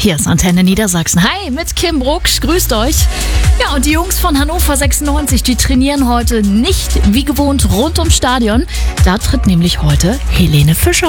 Hier ist Antenne Niedersachsen. Hi, mit Kim Brucksch. Grüßt euch. Ja, und die Jungs von Hannover 96, die trainieren heute nicht wie gewohnt rund ums Stadion. Da tritt nämlich heute Helene Fischer